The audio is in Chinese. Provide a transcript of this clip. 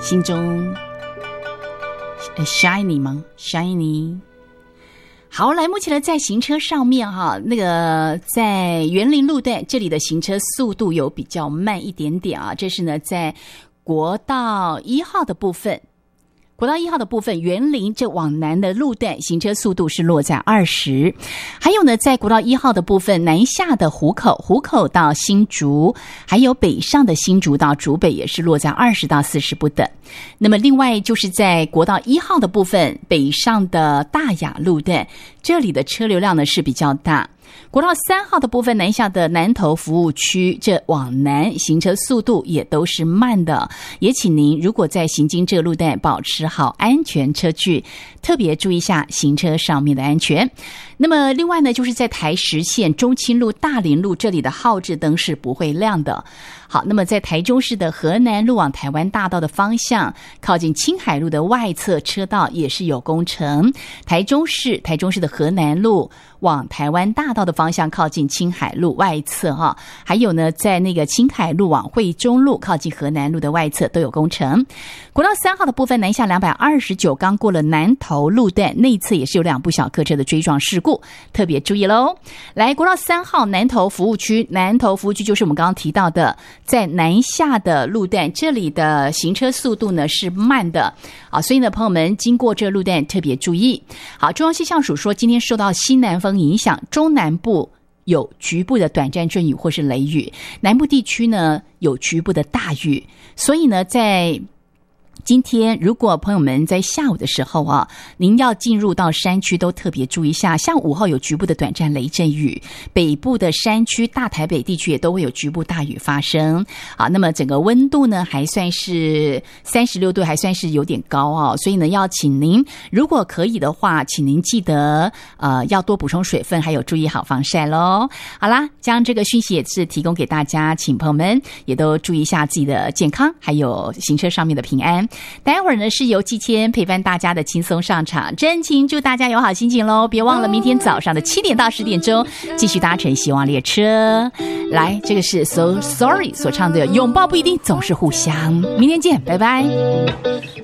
心中shiny 吗 ？shiny。好，来，目前呢，在行车上面哈，那个在园林路段这里的行车速度有比较慢一点点啊，这是呢在国道1号的部分。国道1号的部分，园林这往南的路段行车速度是落在20。还有呢，在国道1号的部分，南下的湖口到新竹，还有北上的新竹到竹北也是落在20到40不等。那么另外就是在国道1号的部分，北上的大雅路段，这里的车流量呢是比较大。国道3号的部分，南下的南投服务区，这往南行车速度也都是慢的，也请您如果在行经这个路段保持好安全车距，特别注意一下行车上面的安全。那么另外呢，就是在台10线中清路、大林路这里的号志灯是不会亮的。好，那么在台中市的河南路往台湾大道的方向，靠近青海路的外侧车道也是有工程。台中市的河南路往台湾大道的方向，靠近青海路外侧哈，还有呢，在那个青海路往惠中路靠近河南路的外侧都有工程。国道3号的部分，南下229，刚过了南投路段内侧也是有2部小客车的追撞事故，特别注意喽。来，国道3号南投服务区就是我们刚刚提到的，在南下的路段，这里的行车速度呢是慢的啊，所以呢，朋友们经过这个路段特别注意。好，中央气象署说，今天受到西南风影响，中南部有局部的短暂阵雨或是雷雨，南部地区呢有局部的大雨，所以呢，在今天如果朋友们在下午的时候啊，您要进入到山区都特别注意一下，像5号有局部的短暂雷阵雨，北部的山区大台北地区也都会有局部大雨发生啊。那么整个温度呢还算是36度，还算是有点高哦，所以呢要请您如果可以的话，请您记得要多补充水分，还有注意好防晒咯。好啦，将这个讯息也是提供给大家，请朋友们也都注意一下自己的健康，还有行车上面的平安。待会儿呢是由季谦陪伴大家的轻松上场，真情祝大家有好心情咯，别忘了明天早上的7点到10点钟继续搭乘希望列车。来，这个是 So Sorry 所唱的拥抱不一定总是互相，明天见，拜拜。